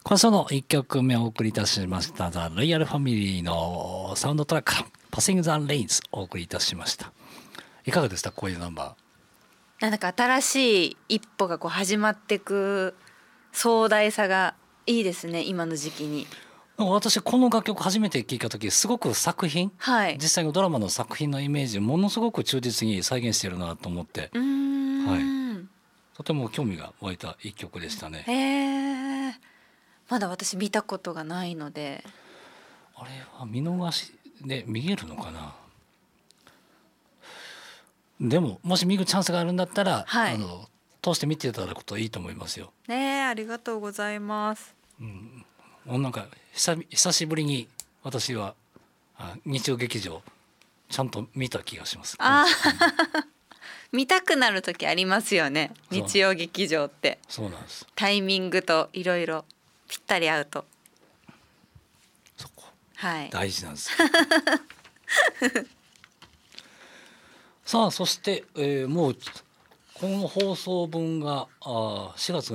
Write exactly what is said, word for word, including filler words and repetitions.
今週のいっきょくめをお送りいたしましたザ・ロイヤルファミリーのサウンドトラックパシング・ザ・レインズお送りいたしました。いかがでしたこういうナンバー。なんか新しい一歩がこう始まってく壮大さがいいですね、今の時期に。 私この楽曲初めて聴いた時すごく作品、 はい、 実際のドラマの作品のイメージをものすごく忠実に再現してるなと思って、 うーん、 はい、とても興味が湧いた一曲でしたね。 へー、まだ私見たことがないので。 あれは見逃しで見えるのかな。でももし見るチャンスがあるんだったら、はい、あの通して見ていただくといいと思いますよ。 ねえ、ありがとうございます。 うん、なんか 久, 久しぶりに私は日曜劇場ちゃんと見た気がします。 あ見たくなる時ありますよね、日曜劇場って。 そうなんです。 タイミングといろいろぴったり合うとそこ、 はい、 大事なんですさあそして、えー、もうこの放送分があしがつ